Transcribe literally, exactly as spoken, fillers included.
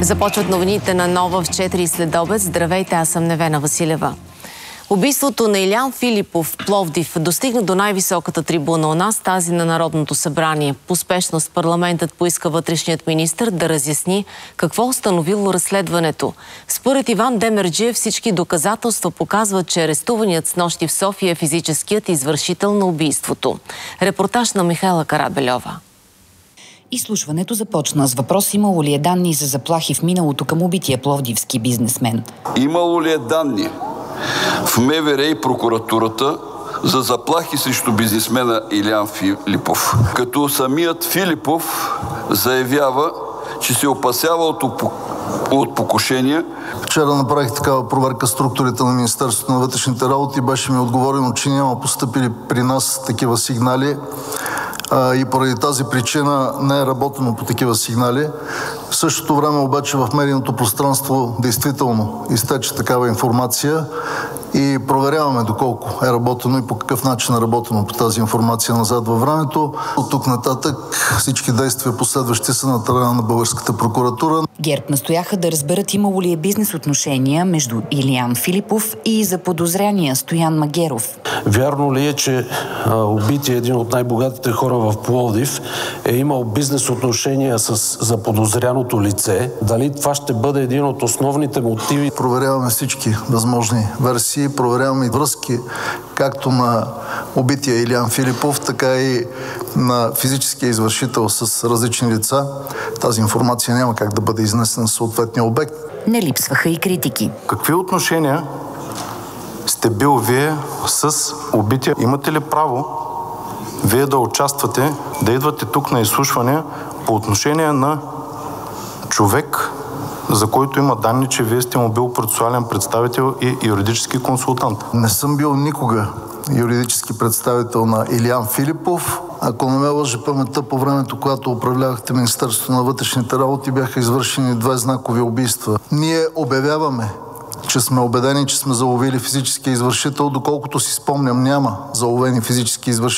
Започват новините на Нова в четири след обед. Здравейте, аз съм Невена Василева. Убийството на Илиян Филипов в Пловдив достигна до най-високата трибуна у нас, тази на Народното събрание. По спешност парламентът поиска вътрешният министър да разясни какво установило разследването. Според Иван Демерджиев всички доказателства показват, че арестуваният снощи в София е физическият извършител на убийството. Репортаж на Михайла Карабельова. Изслушването започна с въпрос: имало ли е данни за заплахи в миналото към убития пловдивски бизнесмен? Имало ли е данни в МВР и прокуратурата за заплахи срещу бизнесмена Илиян Филипов? Като самият Филипов заявява, че се опасява от, от покушения. Вчера направих такава проверка структурите на Министерството на вътрешните работи. Беше ми отговорено, че няма постъпили при нас такива сигнали. И поради тази причина не е работено по такива сигнали. В същото време обаче в медийното пространство действително изтече такава информация и проверяваме доколко е работено и по какъв начин е работено по тази информация назад във времето. От тук нататък всички действия последващи са на терена на българската прокуратура. ГЕРБ настояха да разберат имало ли е бизнес отношения между Илиян Филипов и заподозрения Стоян Магеров. Вярно ли е, че а, убития един от най-богатите хора в Пловдив е имал бизнес отношения с заподозряното лице? Дали това ще бъде един от основните мотиви? Проверяваме всички възможни версии, проверяваме и връзки както на убития Илиян Филипов, така и на физическия извършител с различни лица. Тази информация няма как да бъде изнесена в съответния обект. Не липсваха и критики. Какви отношения сте бил вие с убития? Имате ли право вие да участвате, да идвате тук на изслушване по отношение на човек, за който има данни, че вие сте му бил процесуален представител и юридически консултант? Не съм бил никога юридически представител на Илиян Филипов. Ако не ме лъже паметта, по времето, когато управлявахте Министерството на вътрешните работи, бяха извършени две знакови убийства. Ние обявяваме, че сме убедени, че сме заловили физически извършител. Доколкото си спомням, няма заловени физически извършители.